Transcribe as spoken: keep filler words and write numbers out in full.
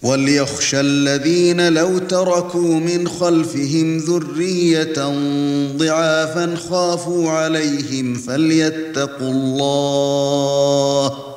وَلْيَخْشَ الَّذِينَ لَوْ تَرَكُوا مِنْ خَلْفِهِمْ ذُرِّيَّةً ضِعَافًا خَافُوا عَلَيْهِمْ فَلْيَتَّقُوا اللَّهَ